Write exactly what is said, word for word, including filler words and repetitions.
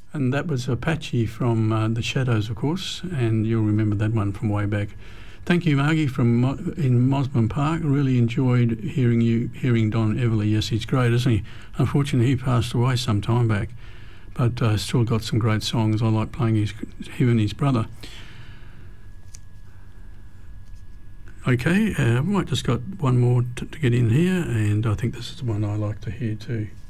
And that was Apache from uh, The Shadows, of course, and you'll remember that one from way back. Thank you, Margie, from Mo- in Mosman Park. Really enjoyed hearing you, hearing Don Everly. Yes, he's great, isn't he? Unfortunately, he passed away some time back, but uh, still got some great songs. I like playing his, him and his brother. Okay, uh, we might just got one more t- to get in here, and I think this is the one I like to hear too.